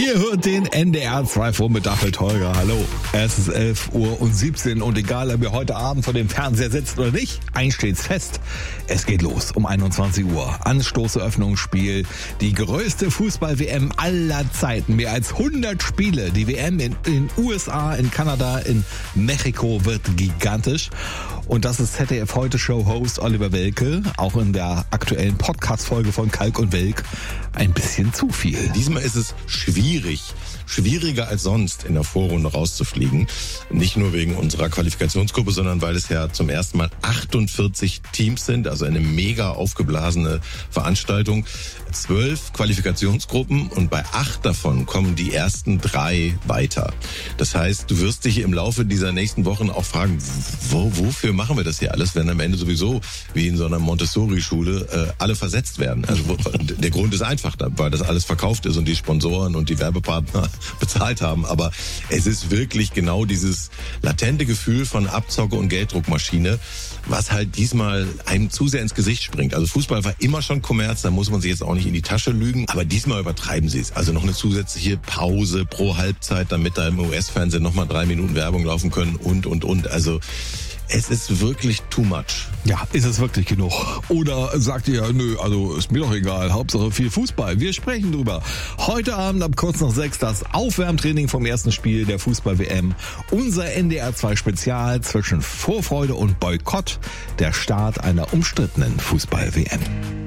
Ihr hört den NDR 2 Vormittag mit Holger. Hallo. Es ist 11:17 Uhr und egal, ob ihr heute Abend vor dem Fernseher sitzt oder nicht, eins steht's fest. Es geht los um 21 Uhr. Anstoßeröffnungsspiel. Die größte Fußball-WM aller Zeiten. Mehr als 100 Spiele. Die WM in den USA, in Kanada, in Mexiko wird gigantisch. Und das ist ZDF-Heute-Show-Host Oliver Welke, auch in der aktuellen Podcast-Folge von Kalk und Welk, ein bisschen zu viel. Diesmal ist es schwieriger als sonst in der Vorrunde rauszufliegen. Nicht nur wegen unserer Qualifikationsgruppe, sondern weil es ja zum ersten Mal 48 Teams sind, also eine mega aufgeblasene Veranstaltung. 12 Qualifikationsgruppen und bei 8 davon kommen die ersten 3 weiter. Das heißt, du wirst dich im Laufe dieser nächsten Wochen auch fragen, wofür machen wir das hier alles, wenn am Ende sowieso, wie in so einer Montessori-Schule, alle versetzt werden. Also der Grund ist einfach, weil das alles verkauft ist und die Sponsoren und die Werbepartner bezahlt haben. Aber es ist wirklich genau dieses latente Gefühl von Abzocke und Gelddruckmaschine, was halt diesmal einem zu sehr ins Gesicht springt. Also Fußball war immer schon Kommerz, da muss man sich jetzt auch nicht in die Tasche lügen, aber diesmal übertreiben sie es. Also noch eine zusätzliche Pause pro Halbzeit, damit da im US-Fernsehen nochmal 3 Minuten Werbung laufen können und. Also es ist wirklich too much. Ja, ist es wirklich genug? Oder sagt ihr, nö, also ist mir doch egal, Hauptsache viel Fußball. Wir sprechen drüber. Heute Abend ab kurz nach 6 das Aufwärmtraining vom ersten Spiel der Fußball-WM. Unser NDR 2 Spezial zwischen Vorfreude und Boykott. Der Start einer umstrittenen Fußball-WM.